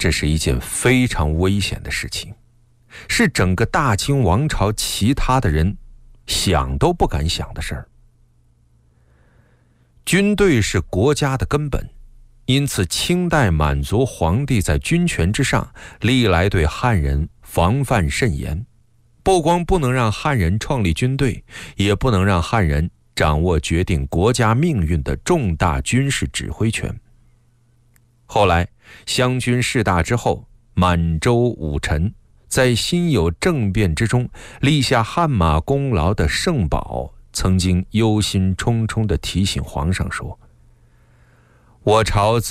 这是一件非常危险的事情，是整个大清王朝其他的人想都不敢想的事儿。军队是国家的根本，因此清代满族皇帝在军权之上，历来对汉人防范甚严，不光不能让汉人创立军队，也不能让汉人掌握决定国家命运的重大军事指挥权。后来湘军事大之后，满洲武臣在辛酉政变之中立下汗马功劳的盛宝曾经忧心忡忡地提醒皇上说：我朝